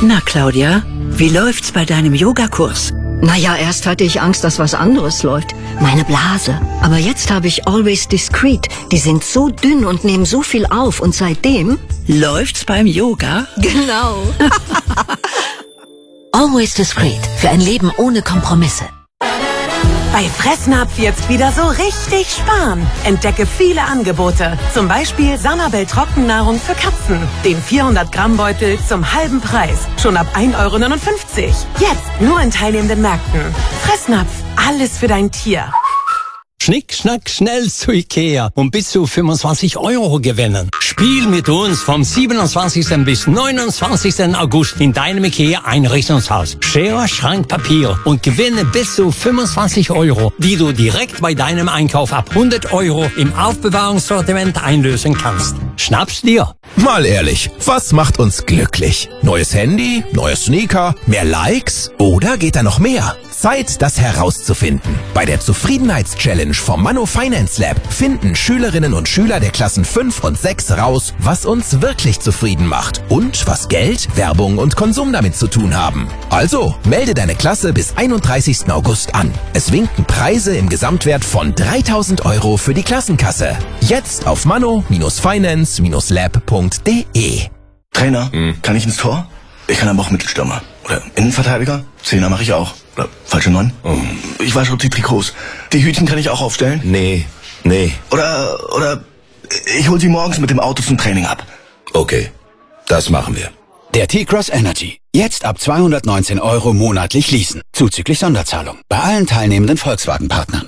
Na, Claudia, wie läuft's bei deinem Yogakurs? Naja, erst hatte ich Angst, dass was anderes läuft. Meine Blase. Aber jetzt habe ich Always Discreet. Die sind so dünn und nehmen so viel auf. Und seitdem... Läuft's beim Yoga? Genau. Always Discreet. Für ein Leben ohne Kompromisse. Bei Fressnapf jetzt wieder so richtig sparen. Entdecke viele Angebote. Zum Beispiel Sanabel Trockennahrung für Katzen. Den 400-Gramm-Beutel zum halben Preis. Schon ab 1,59 €. Jetzt nur in teilnehmenden Märkten. Fressnapf. Alles für dein Tier. Schnick, schnack, schnell zu Ikea und bis zu 25 € gewinnen. Spiel mit uns vom 27. bis 29. August in deinem Ikea-Einrichtungshaus. Schere, Schrank, Papier und gewinne bis zu 25 €, die du direkt bei deinem Einkauf ab 100 € im Aufbewahrungssortiment einlösen kannst. Schnapp's dir! Mal ehrlich, was macht uns glücklich? Neues Handy, neue Sneaker, mehr Likes oder geht da noch mehr? Zeit, das herauszufinden. Bei der Zufriedenheitschallenge vom Mano Finance Lab finden Schülerinnen und Schüler der Klassen 5 und 6 raus, was uns wirklich zufrieden macht und was Geld, Werbung und Konsum damit zu tun haben. Also, melde deine Klasse bis 31. August an. Es winken Preise im Gesamtwert von 3.000 € für die Klassenkasse. Jetzt auf mano-finance-lab.de. Trainer, kann ich ins Tor? Ich kann aber auch Mittelstürmer. Oder Innenverteidiger? Zehner mache ich auch. Oder falsche 9? Ich wasche die Trikots. Die Hütchen kann ich auch aufstellen? Nee. Oder ich hol sie morgens mit dem Auto zum Training ab. Okay, das machen wir. Der T-Cross Energy. Jetzt ab 219 € monatlich leasen. Zuzüglich Sonderzahlung. Bei allen teilnehmenden Volkswagen-Partnern.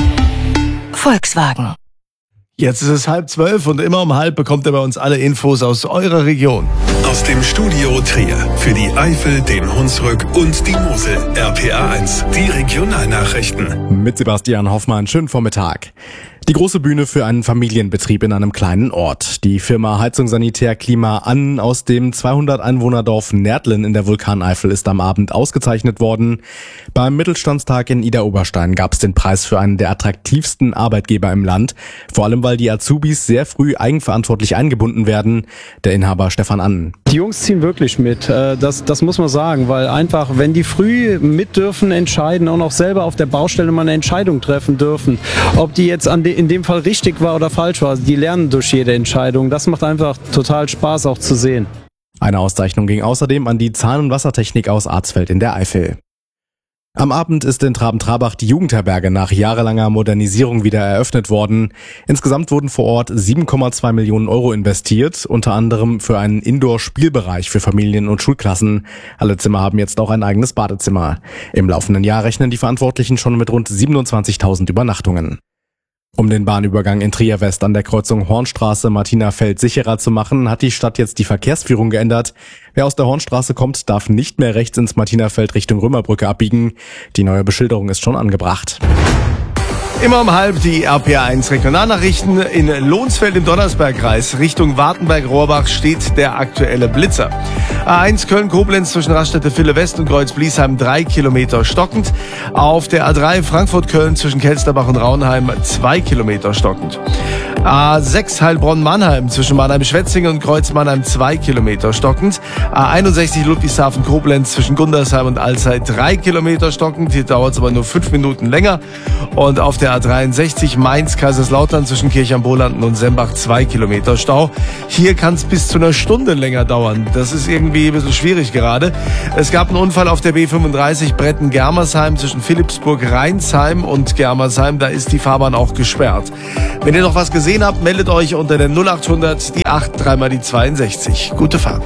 Volkswagen. Jetzt ist es 11:30 und immer um 11 bekommt ihr bei uns alle Infos aus eurer Region. Aus dem Studio Trier für die Eifel, den Hunsrück und die Mosel. RPA 1, die Regionalnachrichten. Mit Sebastian Hoffmann, schönen Vormittag. Die große Bühne für einen Familienbetrieb in einem kleinen Ort. Die Firma Heizung Sanitär Klima an aus dem 200-Einwohner-Dorf Närtlen in der Vulkaneifel ist am Abend ausgezeichnet worden. Beim Mittelstandstag in Idar-Oberstein gab es den Preis für einen der attraktivsten Arbeitgeber im Land. Vor allem, weil die Azubis sehr früh eigenverantwortlich eingebunden werden. Der Inhaber Stefan Annen. Die Jungs ziehen wirklich mit, das muss man sagen, weil einfach, wenn die früh mit dürfen entscheiden und auch selber auf der Baustelle mal eine Entscheidung treffen dürfen, ob die jetzt in dem Fall richtig war oder falsch war, die lernen durch jede Entscheidung. Das macht einfach total Spaß auch zu sehen. Eine Auszeichnung ging außerdem an die Zahn- und Wassertechnik aus Arzfeld in der Eifel. Am Abend ist in Traben-Trabach die Jugendherberge nach jahrelanger Modernisierung wieder eröffnet worden. Insgesamt wurden vor Ort 7,2 Millionen € investiert, unter anderem für einen Indoor-Spielbereich für Familien und Schulklassen. Alle Zimmer haben jetzt auch ein eigenes Badezimmer. Im laufenden Jahr rechnen die Verantwortlichen schon mit rund 27.000 Übernachtungen. Um den Bahnübergang in Trier West an der Kreuzung Hornstraße-Martinafeld sicherer zu machen, hat die Stadt jetzt die Verkehrsführung geändert. Wer aus der Hornstraße kommt, darf nicht mehr rechts ins Martinafeld Richtung Römerbrücke abbiegen. Die neue Beschilderung ist schon angebracht. Immer um 11 die RPA 1 Regionalnachrichten. In Lohnsfeld im Donnersbergkreis Richtung Wartenberg-Rohrbach steht der aktuelle Blitzer. A1 Köln-Koblenz zwischen Raststätte-Ville West und Kreuz-Bliesheim 3 Kilometer stockend. Auf der A3 Frankfurt-Köln zwischen Kelsterbach und Raunheim 2 Kilometer stockend. A6 Heilbronn-Mannheim zwischen Mannheim-Schwetzingen und Kreuz-Mannheim 2 Kilometer stockend. A61 Ludwigshafen-Koblenz zwischen Gundersheim und Alzey 3 Kilometer stockend. Hier dauert es aber nur 5 Minuten länger. Und auf der A63 Mainz-Kaiserslautern zwischen Kirch-am-Bolanden und Sembach 2 Kilometer Stau. Hier kann es bis zu einer Stunde länger dauern. Das ist irgendwie ein bisschen schwierig gerade. Es gab einen Unfall auf der B35 Bretten-Germersheim zwischen Philippsburg-Rheinsheim und Germersheim. Da ist die Fahrbahn auch gesperrt. Wenn ihr noch was gesehen habt, meldet euch unter der 0800 die 8 3 mal die 62. Gute Fahrt.